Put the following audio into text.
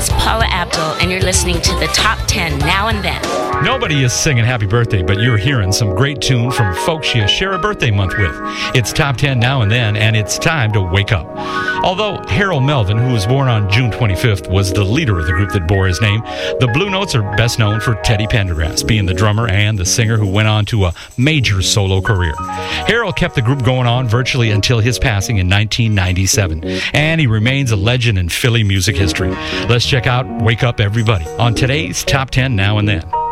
is Paula Abdul, and you're listening to the Top 10 Now and Then. Nobody is singing happy birthday, but you're hearing some great tune from folks you share a birthday month with. It's Top 10 Now and Then, and it's time to wake up. Although Harold Melvin, who was born on June 25th, was the leader of the group that bore his name, the Blue Notes are best known for Teddy Pendergrass being the drummer and the singer who went on to a major solo career. Harold kept the group going on virtually until his passing in 1997, and he remains a legend in Philly music history. Let's check out Wake Up Everybody on today's Top 10 Now and Then.